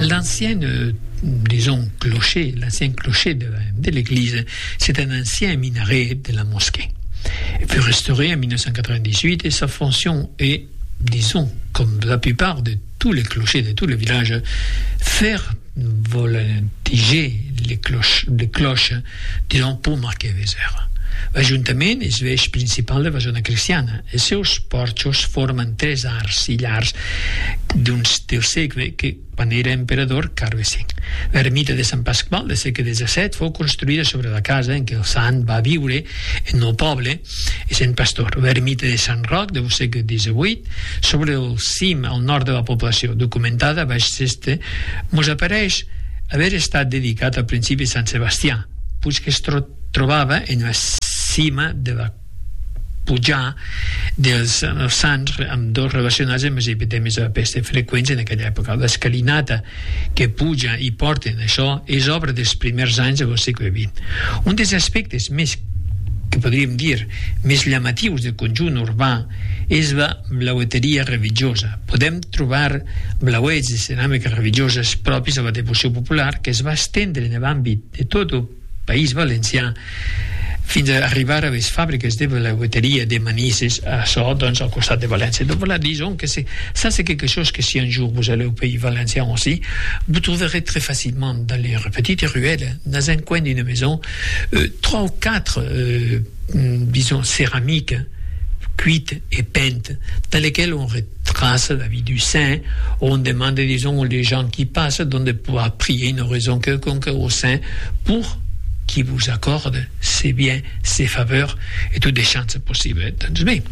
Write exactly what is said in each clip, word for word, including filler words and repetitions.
L'ancien, euh, disons, clocher, l'ancien clocher de, de l'église, c'est un ancien minaret de la mosquée. Il fut restauré en mille neuf cent quatre-vingt-dix-huit et sa fonction est, disons, comme la plupart de tous les clochers de tous les villages, faire voltiger les cloches, les cloches, disons, pour marquer les heures. L'Ajuntament és l'eix principal de la zona cristiana. Els seus porxos formen tres arcs i llars d'uns del segle que, quan era emperador Carles cinc. L'ermita de Sant Pasqual del segle disset fou construïda sobre la casa en què el sant va viure en el poble essent pastor. L'ermita de Sant Roc del segle divuit sobre el cim al nord de la població, documentada baix este, mos apareix haver estat dedicat al principi de Sant Sebastià, puix que es tro trobava en la cima de la pujar dels sants amb dos relacionats amb les epidèmies de la pesta freqüents en aquella època. L'escalinata que puja i porten això és obra dels primers anys del segle vint. Un dels aspectes més que podríem dir més llamatius del conjunt urbà és la blaueteria religiosa. Podem trobar blauets de ceràmica religioses propis a la devoció popular que es va estendre en l'àmbit de tot el País Valencià fins a arribar a les fàbriques de blaueteria de Manises, això doncs al costat de València. Donc voilà, disons que c'est, ça c'est quelque chose que si un jour vous allez au Pays Valencien aussi, vous trouverez très facilement dans les petites ruelles, dans un coin d'une maison, euh, trois ou quatre euh, disons céramiques cuites et peintes, dans lesquelles on retrace la vie du saint, on demande, disons, aux gens qui passent de pouvoir prier une oraison quelconque au saint pour qui vous accorde ses biens, ses faveurs et toutes les chances possibles. Doncs bé,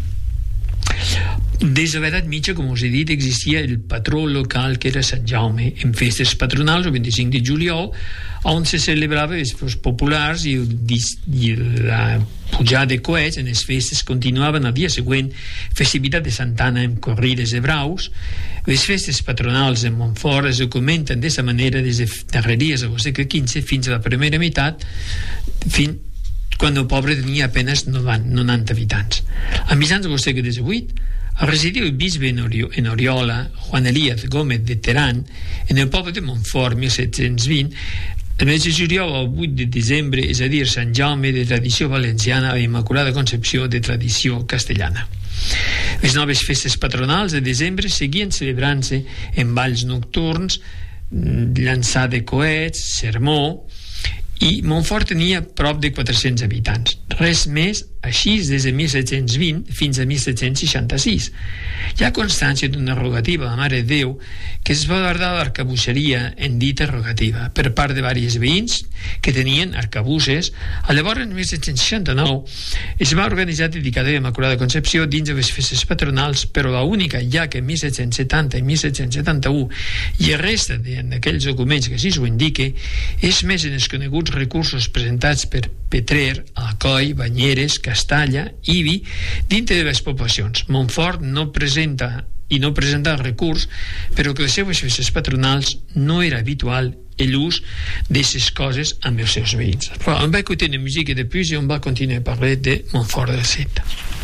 des de l'edat mitja, com us he dit, existia el patró local que era Sant Jaume, en festes patronals el vint-i-cinc de juliol, on se celebrava les festes populars i, el, i la pujada de coets en les festes continuaven el dia següent, festivitat de Santa Anna amb corrides de braus. Les festes patronals en Montfort es documenten de sa manera des de darreries del segle quinze fins a la primera meitat, fins quan el poble tenia apenas noranta habitants. A mitjans del segle divuit residia el bisbe en Oriola, Juan Elías Gómez de Terán, en el poble de Montfort, mil set-cents vint, el mes de juliol al vuit de desembre, és a dir, Sant Jaume de tradició valenciana i Immaculada Concepció de tradició castellana. Les noves festes patronals de desembre seguien celebrant-se en balls nocturns, llançar de coets, sermó, i Montfort tenia prop de quatre-cents habitants. Res més, així des de mil set-cents vint fins a mil set-cents seixanta-sis. Hi ha constància d'una rogativa a la Mare de Déu que es va guardar l'arcabusseria en dita rogativa per part de diversos veïns que tenien arcabusses. Llavors, en mil set-cents seixanta-nou, es va organitzar dedicada a l'Immaculada Concepció dins de les festes patronals, però l'única, ja que en mil set-cents setanta i mil set-cents setanta-u i el resta d'aquells documents que així ho indique, és més en els coneguts recursos presentats per Petrer, Alcoi, Banyeres, Castalla, Ibi, dintre de les poblacions. Montfort no presenta i no presenta el recurs, però que les seues festes patronals no era habitual l'ús d'aquestes coses amb els seus veïns. Però on va écouter una musique de plus i on va continuer a parlar de Montfort del Cid.